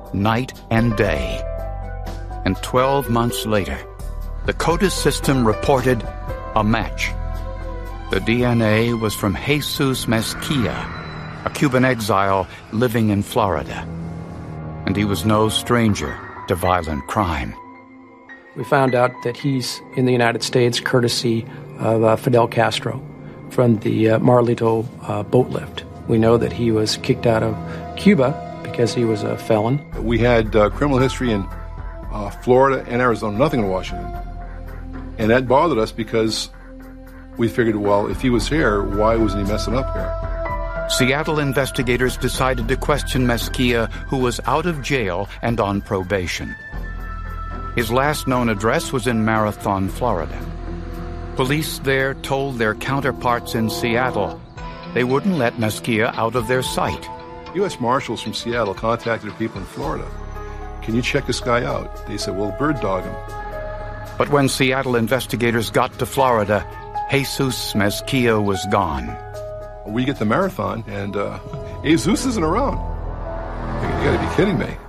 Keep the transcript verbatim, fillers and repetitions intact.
night and day. And twelve months later, the CODIS system reported a match. The D N A was from Jesus Mezquia, a Cuban exile living in Florida. And he was no stranger to violent crime. We found out that he's in the United States courtesy of uh, Fidel Castro from the uh, Marlito uh, boat lift. We know that he was kicked out of Cuba because he was a felon. We had uh, criminal history in uh, Florida and Arizona, nothing in Washington. And that bothered us because we figured, well, if he was here, why wasn't he messing up here? Seattle investigators decided to question Mezquia, who was out of jail and on probation. His last known address was in Marathon, Florida. Police there told their counterparts in Seattle they wouldn't let Mezquia out of their sight. U S Marshals from Seattle contacted people in Florida. Can you check this guy out? They said, well, bird dog him. But when Seattle investigators got to Florida, Jesus Mezquia was gone. We get the Marathon, and uh, Jesus isn't around. You gotta be kidding me.